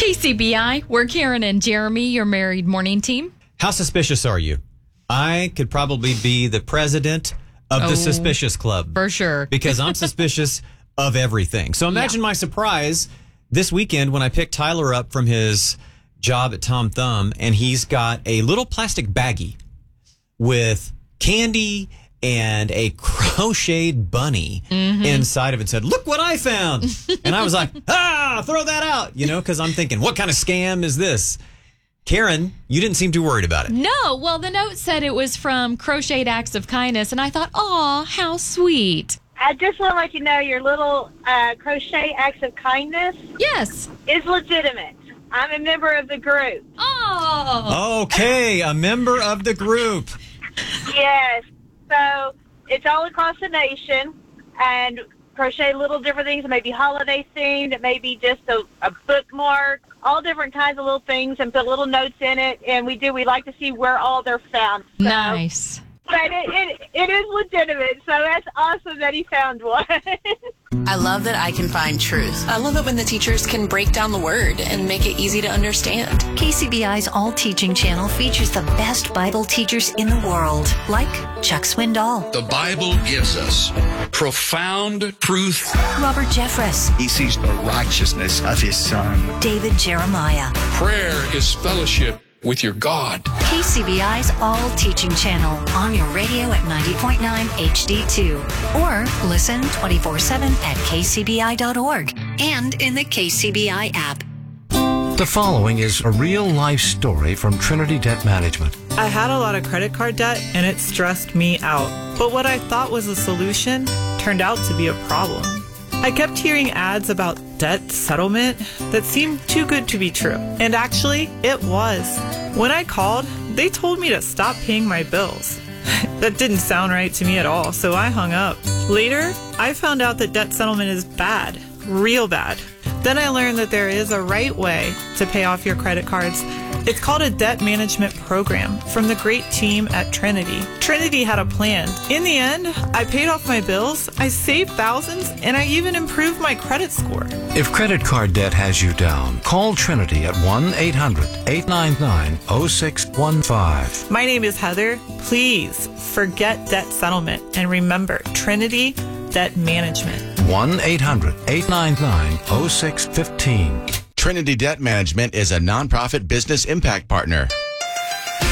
KCBI, we're Karen and Jeremy, your married morning team. How suspicious are you? I could probably be the president of the Suspicious Club. For sure. Because I'm suspicious of everything. So imagine my surprise this weekend when I picked Tyler up from his job at Tom Thumb, and he's got a little plastic baggie with candy and a crocheted bunny inside of it. Said, "Look what I found." And I was like, throw that out, because I'm thinking, what kind of scam is this? Karen, you didn't seem too worried about it. No, well, the note said it was from Crocheted Acts of Kindness, and I thought, aw, how sweet. I just want to let you know your little crochet acts of kindness is legitimate. I'm a member of the group. Oh. Okay, a member of the group. Yes. So it's all across the nation, and crochet little different things. It may be holiday themed. It may be just a bookmark, all different kinds of little things, and put little notes in it. And we like to see where all they're found. So, nice. But it is legitimate, so that's awesome that he found one. I love that I can find truth. I love it when the teachers can break down the word and make it easy to understand. KCBI's All Teaching channel features the best Bible teachers in the world, like Chuck Swindoll. The Bible gives us profound truth. Robert Jeffress. He sees the righteousness of his son. David Jeremiah. Prayer is fellowship with your God. KCBI's All Teaching channel on your radio at 90.9 HD2 or listen 24/7 at kcbi.org and in the KCBI app. The following is a real-life story from Trinity Debt Management. I had a lot of credit card debt and it stressed me out. But what I thought was a solution turned out to be a problem. I kept hearing ads about debt settlement that seemed too good to be true. And actually, it was. When I called, they told me to stop paying my bills. That didn't sound right to me at all, so I hung up. Later, I found out that debt settlement is bad, real bad. Then I learned that there is a right way to pay off your credit cards. It's called a debt management program from the great team at Trinity. Trinity had a plan. In the end, I paid off my bills, I saved thousands, and I even improved my credit score. If credit card debt has you down, call Trinity at 1-800-899-0615. My name is Heather. Please forget debt settlement and remember Trinity Debt Management. 1-800-899-0615. Trinity Debt Management is a nonprofit business impact partner.